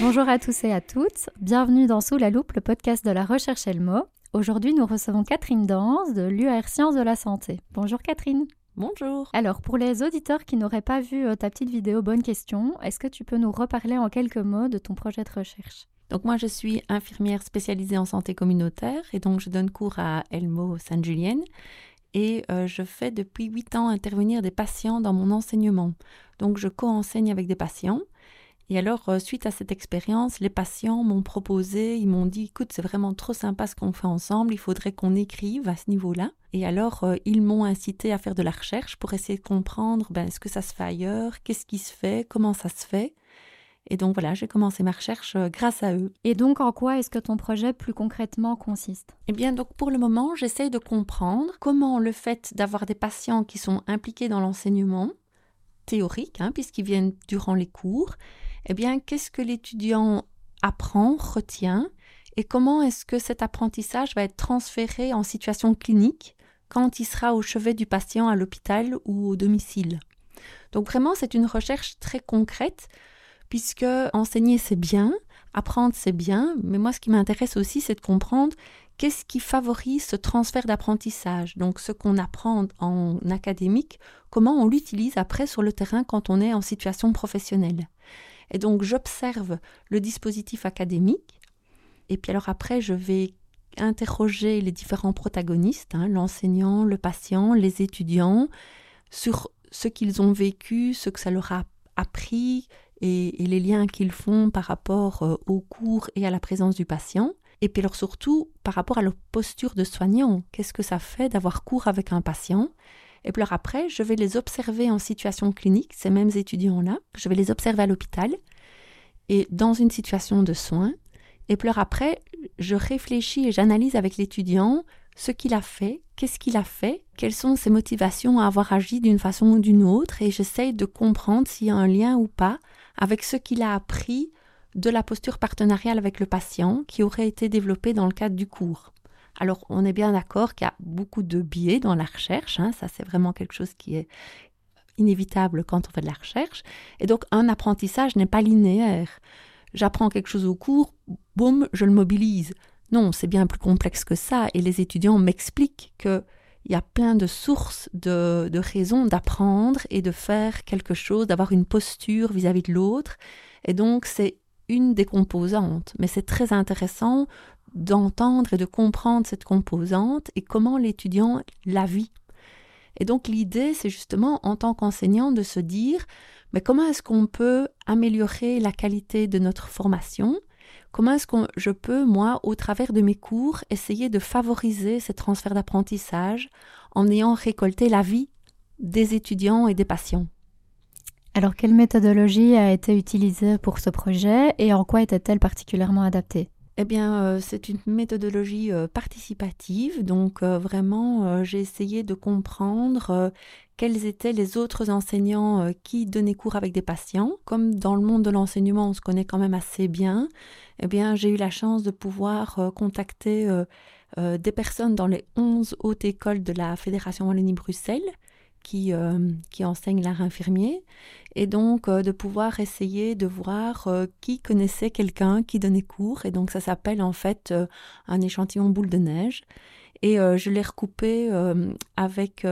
Bonjour à tous et à toutes, bienvenue dans Sous la loupe, le podcast de la recherche Elmo. Aujourd'hui, nous recevons Catherine Danse de l'UR Sciences de la Santé. Bonjour Catherine. Bonjour. Alors, pour les auditeurs qui n'auraient pas vu ta petite vidéo Bonne question, est-ce que tu peux nous reparler en quelques mots de ton projet de recherche ? Donc moi, je suis infirmière spécialisée en santé communautaire et donc je donne cours à Elmo Sainte-Julienne et je fais depuis 8 ans intervenir des patients dans mon enseignement. Donc je co-enseigne avec des patients. Et alors, suite à cette expérience, les patients m'ont proposé, ils m'ont dit « Écoute, c'est vraiment trop sympa ce qu'on fait ensemble, il faudrait qu'on écrive à ce niveau-là. » Et alors, ils m'ont incité à faire de la recherche pour essayer de comprendre est-ce que ça se fait ailleurs, qu'est-ce qui se fait, comment ça se fait. Et donc voilà, j'ai commencé ma recherche grâce à eux. Et donc, en quoi est-ce que ton projet plus concrètement consiste ? Eh bien, donc pour le moment, j'essaye de comprendre comment le fait d'avoir des patients qui sont impliqués dans l'enseignement théorique, puisqu'ils viennent durant les cours, eh bien, qu'est-ce que l'étudiant apprend, retient, et comment est-ce que cet apprentissage va être transféré en situation clinique quand il sera au chevet du patient à l'hôpital ou au domicile. Donc vraiment, c'est une recherche très concrète, puisque enseigner, c'est bien, apprendre, c'est bien, mais moi, ce qui m'intéresse aussi, c'est de comprendre qu'est-ce qui favorise ce transfert d'apprentissage. Donc, ce qu'on apprend en académique, comment on l'utilise après sur le terrain quand on est en situation professionnelle. Et donc, j'observe le dispositif académique, et puis alors après, je vais interroger les différents protagonistes, l'enseignant, le patient, les étudiants, sur ce qu'ils ont vécu, ce que ça leur a appris, et les liens qu'ils font par rapport au cours et à la présence du patient. Et puis alors surtout, par rapport à leur posture de soignant, qu'est-ce que ça fait d'avoir cours avec un patient ? Et puis alors après, je vais les observer en situation clinique, ces mêmes étudiants-là. Je vais les observer à l'hôpital et dans une situation de soins. Et puis alors après, je réfléchis et j'analyse avec l'étudiant ce qu'il a fait, qu'est-ce qu'il a fait, quelles sont ses motivations à avoir agi d'une façon ou d'une autre, et j'essaye de comprendre s'il y a un lien ou pas avec ce qu'il a appris de la posture partenariale avec le patient qui aurait été développée dans le cadre du cours. Alors, on est bien d'accord qu'il y a beaucoup de biais dans la recherche, ça c'est vraiment quelque chose qui est inévitable quand on fait de la recherche, et donc un apprentissage n'est pas linéaire. J'apprends quelque chose au cours, boum, je le mobilise. Non, c'est bien plus complexe que ça, et les étudiants m'expliquent qu'il y a plein de sources, de raisons d'apprendre et de faire quelque chose, d'avoir une posture vis-à-vis de l'autre, et donc c'est une des composantes, mais c'est très intéressant d'entendre et de comprendre cette composante et comment l'étudiant la vit. Et donc l'idée, c'est justement en tant qu'enseignant de se dire mais comment est-ce qu'on peut améliorer la qualité de notre formation ? Comment est-ce que je peux, moi, au travers de mes cours, essayer de favoriser ces transferts d'apprentissage en ayant récolté l'avis des étudiants et des patients ? Alors, quelle méthodologie a été utilisée pour ce projet et en quoi était-elle particulièrement adaptée ? Eh bien, c'est une méthodologie participative, donc vraiment, j'ai essayé de comprendre quels étaient les autres enseignants qui donnaient cours avec des patients. Comme dans le monde de l'enseignement, on se connaît quand même assez bien, eh bien, j'ai eu la chance de pouvoir contacter des personnes dans les 11 hautes écoles de la Fédération Wallonie-Bruxelles qui enseignent l'art infirmier, et donc de pouvoir essayer de voir qui connaissait quelqu'un qui donnait cours, et donc ça s'appelle en fait un échantillon boule de neige, et je l'ai recoupé avec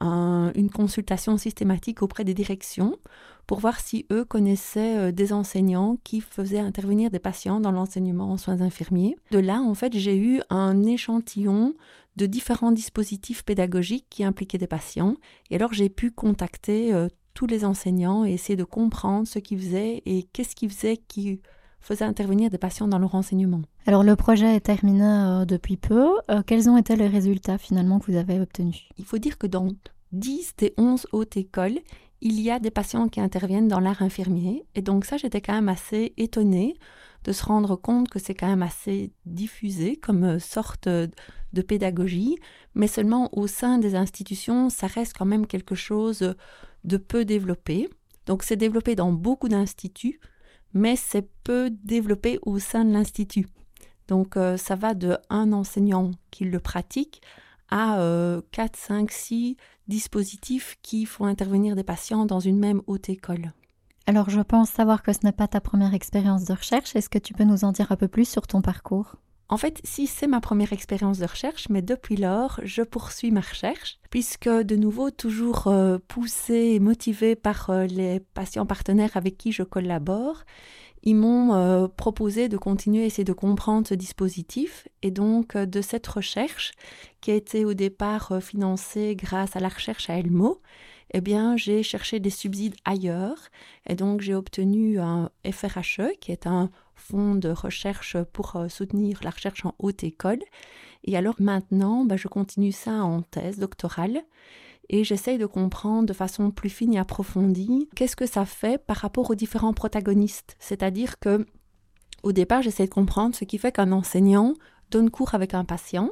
une consultation systématique auprès des directions pour voir si eux connaissaient des enseignants qui faisaient intervenir des patients dans l'enseignement en soins infirmiers. De là, en fait, j'ai eu un échantillon de différents dispositifs pédagogiques qui impliquaient des patients. Et alors, j'ai pu contacter tous les enseignants et essayer de comprendre ce qu'ils faisaient et qu'est-ce qu'ils faisaient qui faisait intervenir des patients dans leur enseignement. Alors, le projet est terminé depuis peu. Quels ont été les résultats finalement que vous avez obtenus ? Il faut dire que dans 10 des 11 hautes écoles, il y a des patients qui interviennent dans l'art infirmier. Et donc ça, j'étais quand même assez étonnée de se rendre compte que c'est quand même assez diffusé comme sorte de pédagogie, mais seulement au sein des institutions, ça reste quand même quelque chose de peu développé. Donc c'est développé dans beaucoup d'instituts, mais c'est peu développé au sein de l'institut. Donc ça va de un enseignant qui le pratique à 4, 5, 6 dispositifs qui font intervenir des patients dans une même haute école. Alors, je pense savoir que ce n'est pas ta première expérience de recherche. Est-ce que tu peux nous en dire un peu plus sur ton parcours? En fait, si c'est ma première expérience de recherche, mais depuis lors, je poursuis ma recherche, puisque de nouveau, toujours poussée et motivée par les patients partenaires avec qui je collabore, ils m'ont proposé de continuer à essayer de comprendre ce dispositif. Et donc, de cette recherche, qui a été au départ financée grâce à la recherche à Elmo, eh bien, j'ai cherché des subsides ailleurs. Et donc, j'ai obtenu un FRHE, qui est un fonds de recherche pour soutenir la recherche en haute école. Et alors maintenant, je continue ça en thèse doctorale et j'essaye de comprendre de façon plus fine et approfondie qu'est-ce que ça fait par rapport aux différents protagonistes. C'est-à-dire que au départ, j'essaie de comprendre ce qui fait qu'un enseignant donne cours avec un patient.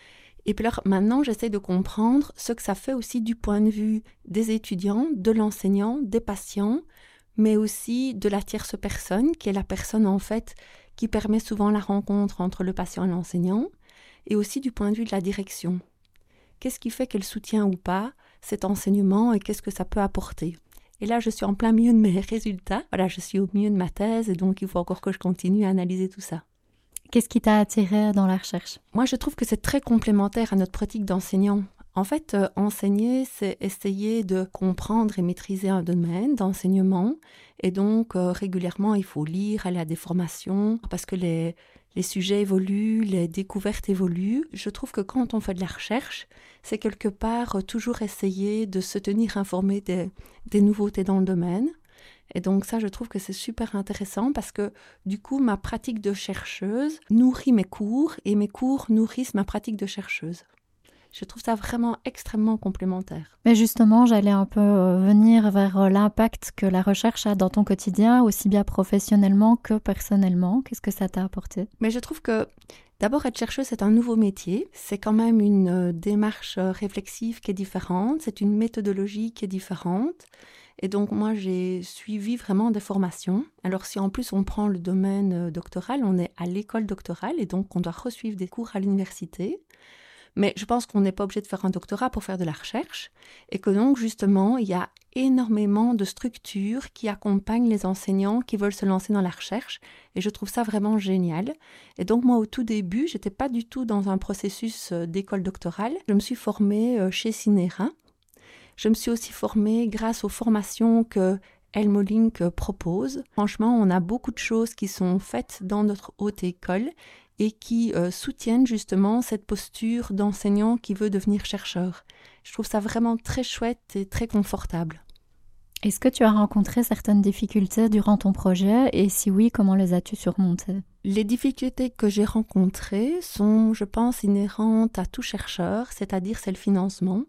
Et puis alors maintenant, j'essaie de comprendre ce que ça fait aussi du point de vue des étudiants, de l'enseignant, des patients, mais aussi de la tierce personne, qui est la personne en fait qui permet souvent la rencontre entre le patient et l'enseignant, et aussi du point de vue de la direction. Qu'est-ce qui fait qu'elle soutient ou pas cet enseignement et qu'est-ce que ça peut apporter? Et là, je suis en plein milieu de mes résultats. Voilà, je suis au milieu de ma thèse et donc il faut encore que je continue à analyser tout ça. Qu'est-ce qui t'a attiré dans la recherche? Moi, je trouve que c'est très complémentaire à notre pratique d'enseignant. En fait, enseigner, c'est essayer de comprendre et maîtriser un domaine d'enseignement. Et donc, régulièrement, il faut lire, aller à des formations, parce que les sujets évoluent, les découvertes évoluent. Je trouve que quand on fait de la recherche, c'est quelque part toujours essayer de se tenir informé des nouveautés dans le domaine. Et donc ça, je trouve que c'est super intéressant parce que du coup, ma pratique de chercheuse nourrit mes cours et mes cours nourrissent ma pratique de chercheuse. Je trouve ça vraiment extrêmement complémentaire. Mais justement, j'allais un peu venir vers l'impact que la recherche a dans ton quotidien, aussi bien professionnellement que personnellement. Qu'est-ce que ça t'a apporté? Mais je trouve que d'abord, être chercheuse, c'est un nouveau métier. C'est quand même une démarche réflexive qui est différente. C'est une méthodologie qui est différente. Et donc, moi, j'ai suivi vraiment des formations. Alors, si en plus on prend le domaine doctoral, on est à l'école doctorale et donc on doit resuivre des cours à l'université. Mais je pense qu'on n'est pas obligé de faire un doctorat pour faire de la recherche et que donc, justement, il y a énormément de structures qui accompagnent les enseignants qui veulent se lancer dans la recherche et je trouve ça vraiment génial. Et donc, moi, au tout début, je n'étais pas du tout dans un processus d'école doctorale. Je me suis formée chez Synera. Je me suis aussi formée grâce aux formations que Elmo Link propose. Franchement, on a beaucoup de choses qui sont faites dans notre haute école et qui soutiennent justement cette posture d'enseignant qui veut devenir chercheur. Je trouve ça vraiment très chouette et très confortable. Est-ce que tu as rencontré certaines difficultés durant ton projet et si oui, comment les as-tu surmontées? Les difficultés que j'ai rencontrées sont, je pense, inhérentes à tout chercheur, c'est-à-dire c'est le financement.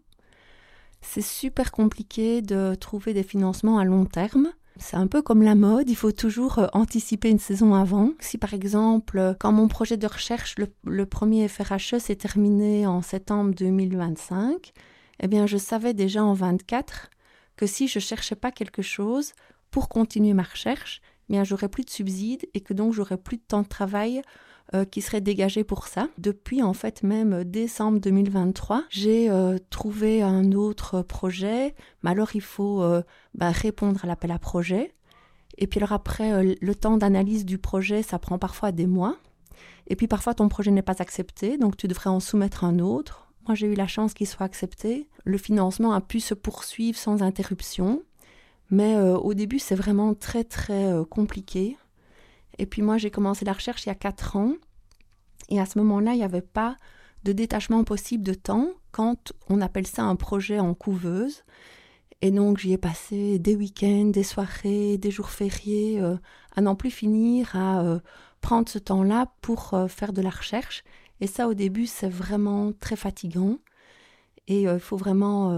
C'est super compliqué de trouver des financements à long terme. C'est un peu comme la mode, il faut toujours anticiper une saison avant. Si par exemple, quand mon projet de recherche, le premier FRHE s'est terminé en septembre 2025, eh bien je savais déjà en 2024 que si je ne cherchais pas quelque chose pour continuer ma recherche, eh bien j'aurais plus de subsides et que donc j'aurais plus de temps de travail qui serait dégagé pour ça. Depuis en fait même décembre 2023, j'ai trouvé un autre projet, mais alors il faut répondre à l'appel à projet. Et puis alors après, le temps d'analyse du projet, ça prend parfois des mois. Et puis parfois ton projet n'est pas accepté, donc tu devrais en soumettre un autre. Moi j'ai eu la chance qu'il soit accepté. Le financement a pu se poursuivre sans interruption. Mais au début c'est vraiment très très compliqué. Et puis moi, j'ai commencé la recherche il y a 4 ans. Et à ce moment-là, il n'y avait pas de détachement possible de temps quand on appelle ça un projet en couveuse. Et donc, j'y ai passé des week-ends, des soirées, des jours fériés, à n'en plus finir, à prendre ce temps-là pour faire de la recherche. Et ça, au début, c'est vraiment très fatigant. Et il faut vraiment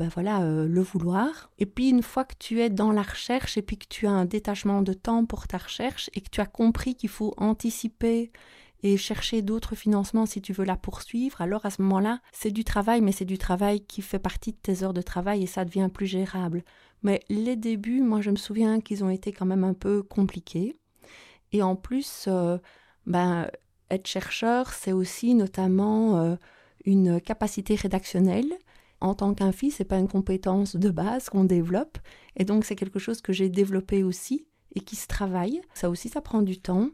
le vouloir. Et puis une fois que tu es dans la recherche et puis que tu as un détachement de temps pour ta recherche et que tu as compris qu'il faut anticiper et chercher d'autres financements si tu veux la poursuivre, alors à ce moment-là, c'est du travail, mais c'est du travail qui fait partie de tes heures de travail et ça devient plus gérable. Mais les débuts, moi je me souviens qu'ils ont été quand même un peu compliqués. Et en plus, être chercheur, c'est aussi notamment une capacité rédactionnelle En tant qu'infirmière, c'est pas une compétence de base qu'on développe. Et donc, c'est quelque chose que j'ai développé aussi et qui se travaille. Ça aussi, ça prend du temps.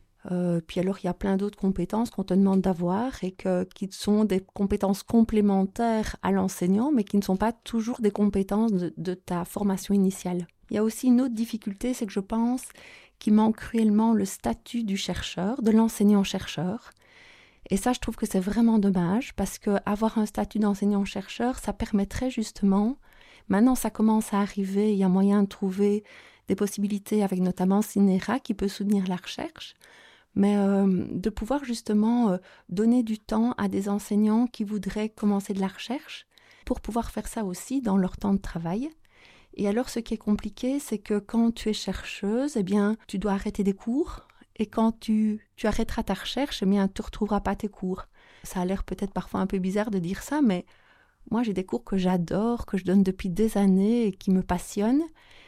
Puis alors, il y a plein d'autres compétences qu'on te demande d'avoir et qui sont des compétences complémentaires à l'enseignant, mais qui ne sont pas toujours des compétences de ta formation initiale. Il y a aussi une autre difficulté, c'est que je pense qu'il manque cruellement le statut du chercheur, de l'enseignant-chercheur. Et ça, je trouve que c'est vraiment dommage, parce qu'avoir un statut d'enseignant-chercheur, ça permettrait justement, maintenant ça commence à arriver, il y a moyen de trouver des possibilités avec notamment CINERA qui peut soutenir la recherche, mais de pouvoir justement donner du temps à des enseignants qui voudraient commencer de la recherche pour pouvoir faire ça aussi dans leur temps de travail. Et alors, ce qui est compliqué, c'est que quand tu es chercheuse, eh bien, tu dois arrêter des cours. Et quand tu arrêteras ta recherche, eh bien, tu ne retrouveras pas tes cours. Ça a l'air peut-être parfois un peu bizarre de dire ça, mais moi, j'ai des cours que j'adore, que je donne depuis des années et qui me passionnent.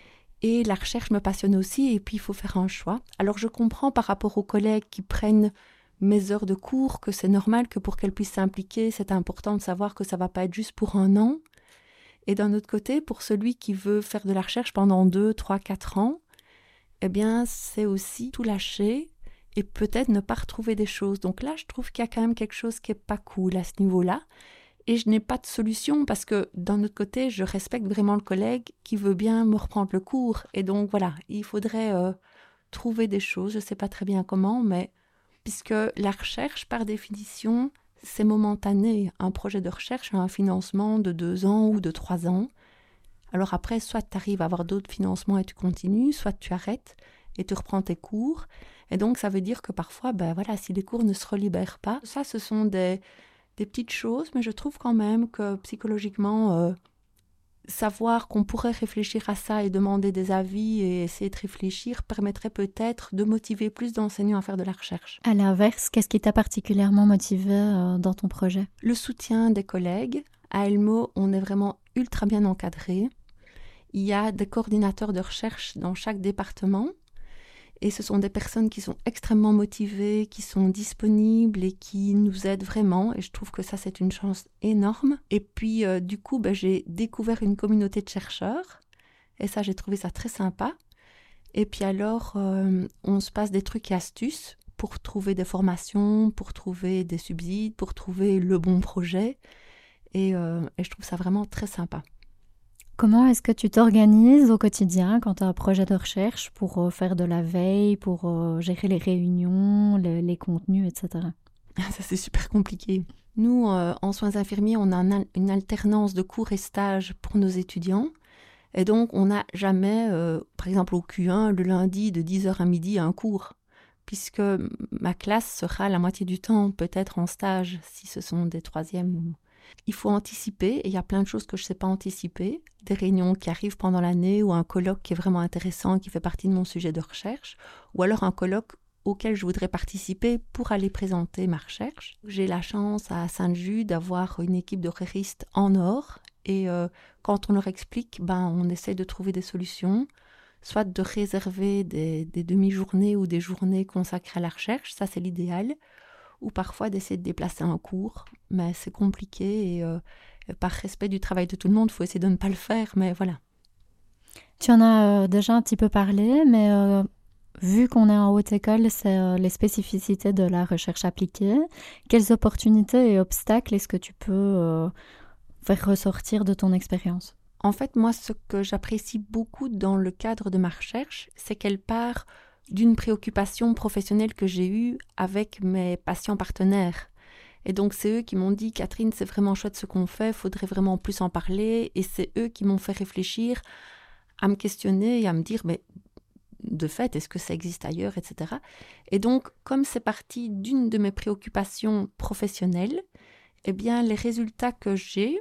Et la recherche me passionne aussi, et puis il faut faire un choix. Alors, je comprends par rapport aux collègues qui prennent mes heures de cours que c'est normal que pour qu'elles puissent s'impliquer, c'est important de savoir que ça ne va pas être juste pour un an. Et d'un autre côté, pour celui qui veut faire de la recherche pendant 2, 3, 4 ans, eh bien, c'est aussi tout lâcher et peut-être ne pas retrouver des choses. Donc là, je trouve qu'il y a quand même quelque chose qui n'est pas cool à ce niveau-là. Et je n'ai pas de solution parce que d'un autre côté, je respecte vraiment le collègue qui veut bien me reprendre le cours. Et donc voilà, il faudrait trouver des choses. Je ne sais pas très bien comment, mais puisque la recherche, par définition, c'est momentané. Un projet de recherche a un financement de 2 ans ou de 3 ans. Alors après, soit tu arrives à avoir d'autres financements et tu continues, soit tu arrêtes et tu reprends tes cours. Et donc, ça veut dire que parfois, si les cours ne se relibèrent pas, ça, ce sont des petites choses, mais je trouve quand même que psychologiquement, savoir qu'on pourrait réfléchir à ça et demander des avis et essayer de réfléchir permettrait peut-être de motiver plus d'enseignants à faire de la recherche. À l'inverse, qu'est-ce qui t'a particulièrement motivé dans ton projet ? Le soutien des collègues. À Elmo, on est vraiment ultra bien encadré. Il y a des coordinateurs de recherche dans chaque département. Et ce sont des personnes qui sont extrêmement motivées, qui sont disponibles et qui nous aident vraiment. Et je trouve que ça, c'est une chance énorme. Et puis, du coup, j'ai découvert une communauté de chercheurs. Et ça, j'ai trouvé ça très sympa. Et puis alors, on se passe des trucs et astuces pour trouver des formations, pour trouver des subsides, pour trouver le bon projet. Et je trouve ça vraiment très sympa. Comment est-ce que tu t'organises au quotidien quand tu as un projet de recherche pour faire de la veille, pour gérer les réunions, les contenus, etc. Ça, c'est super compliqué. Nous, en soins infirmiers, on a une alternance de cours et stages pour nos étudiants. Et donc, on n'a jamais, par exemple au Q1, le lundi de 10h à midi, un cours. Puisque ma classe sera la moitié du temps peut-être en stage, si ce sont des troisièmes. Il faut anticiper, et il y a plein de choses que je ne sais pas anticiper. Des réunions qui arrivent pendant l'année, ou un colloque qui est vraiment intéressant, qui fait partie de mon sujet de recherche, ou alors un colloque auquel je voudrais participer pour aller présenter ma recherche. J'ai la chance à Sainte-Jude d'avoir une équipe de horaristes en or, et quand on leur explique, on essaie de trouver des solutions, soit de réserver des demi-journées ou des journées consacrées à la recherche, ça c'est l'idéal, ou parfois d'essayer de déplacer un cours, mais c'est compliqué et par respect du travail de tout le monde, il faut essayer de ne pas le faire, mais voilà. Tu en as déjà un petit peu parlé, mais vu qu'on est en haute école, c'est les spécificités de la recherche appliquée. Quelles opportunités et obstacles est-ce que tu peux faire ressortir de ton expérience ? En fait, moi, ce que j'apprécie beaucoup dans le cadre de ma recherche, c'est qu'elle part d'une préoccupation professionnelle que j'ai eue avec mes patients partenaires. Et donc, c'est eux qui m'ont dit « Catherine, c'est vraiment chouette ce qu'on fait, il faudrait vraiment plus en parler ». Et c'est eux qui m'ont fait réfléchir, à me questionner et à me dire « mais de fait, est-ce que ça existe ailleurs ?» etc. Et donc, comme c'est parti d'une de mes préoccupations professionnelles, eh bien, les résultats que j'ai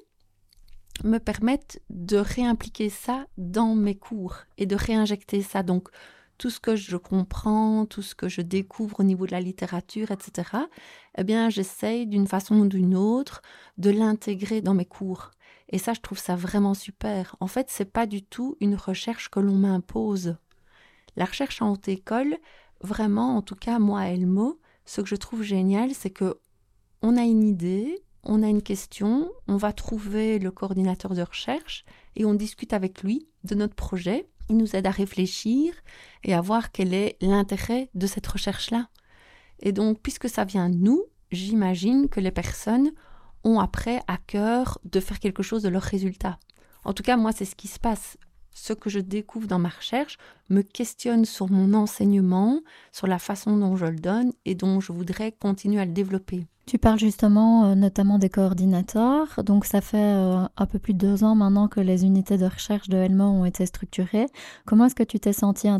me permettent de réimpliquer ça dans mes cours et de réinjecter ça. Donc, tout ce que je comprends, tout ce que je découvre au niveau de la littérature, etc., eh bien, j'essaye d'une façon ou d'une autre de l'intégrer dans mes cours. Et ça, je trouve ça vraiment super. En fait, c'est pas du tout une recherche que l'on m'impose. La recherche en haute école, vraiment, en tout cas, moi, à Elmo, ce que je trouve génial, c'est que on a une idée, on a une question, on va trouver le coordinateur de recherche et on discute avec lui de notre projet. Il nous aide à réfléchir et à voir quel est l'intérêt de cette recherche-là. Et donc, puisque ça vient de nous, j'imagine que les personnes ont après à cœur de faire quelque chose de leurs résultats. En tout cas, moi, c'est ce qui se passe. Ce que je découvre dans ma recherche me questionne sur mon enseignement, sur la façon dont je le donne et dont je voudrais continuer à le développer. Tu parles justement notamment des coordinateurs. Donc ça fait un peu plus de 2 ans maintenant que les unités de recherche de Helmond ont été structurées. Comment est-ce que tu t'es sentie